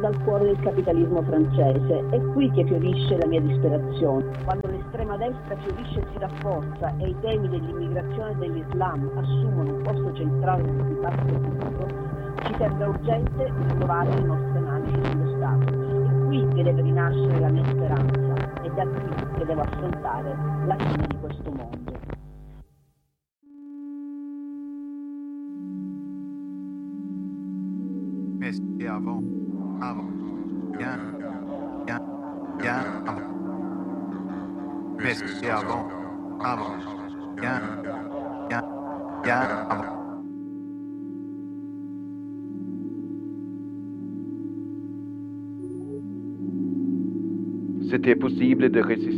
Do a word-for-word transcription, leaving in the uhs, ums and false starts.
dal cuore del capitalismo francese. È qui che fiorisce la mia disperazione. Quando l'estrema destra fiorisce e si rafforza e i temi dell'immigrazione e dell'Islam assumono un posto centrale nel dibattito pubblico, ci sembra urgente rinnovare le nostre analisi sullo Stato. È qui che deve rinascere la mia speranza, è da qui che devo affrontare la fine di questo mondo. Mais c'est avant, avant, bien, bien, bien avant. Mais c'est avant, avant, bien, bien, bien avant. C'était possible de résister.